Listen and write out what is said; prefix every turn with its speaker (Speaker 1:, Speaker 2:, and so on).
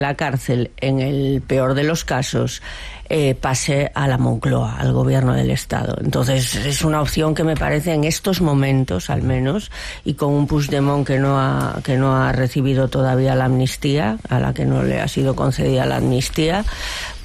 Speaker 1: la cárcel, en el peor de los casos, pase a la Moncloa, al gobierno del Estado. Entonces es una opción que me parece, en estos momentos al menos, y con un Puigdemont que no ha recibido todavía la amnistía, a la que no le ha sido concedida la amnistía,